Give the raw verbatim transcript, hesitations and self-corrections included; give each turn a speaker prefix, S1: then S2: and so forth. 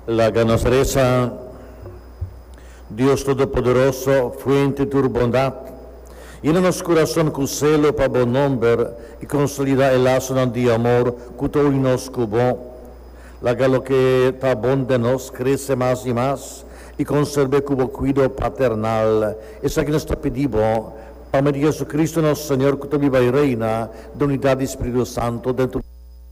S1: La ganazareza, Dios Todopoderoso, fuente de tu bondad, llena-nos coração com o selo para bom nombre e consolida el laço de amor que tu nos bom. Laga lo que está bom de nós cresce mais e mais e conserve como cuidado paternal. Isso é que nós te pedimos, para Jesucristo nosso Senhor, que tu viva e reina, da unidade do Espírito Santo dentro